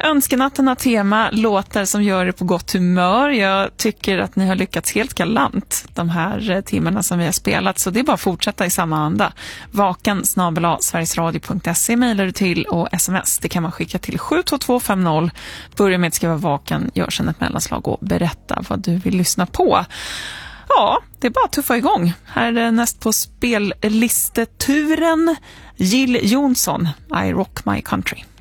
Önskenatten har tema, låtar som gör det på gott humör. Jag tycker att ni har lyckats helt galant de här timmarna som vi har spelat, så det är bara att fortsätta i samma anda. vakan@sverigesradio.se mejlar du till, och sms, det kan man skicka till 72250. Börja med att skriva vakan, gör sedan ett mellanslag och berätta vad du vill lyssna på. Ja, det är bara att tuffa igång. Här är näst på spellisteturen Jill Johnson, I Rock My Country.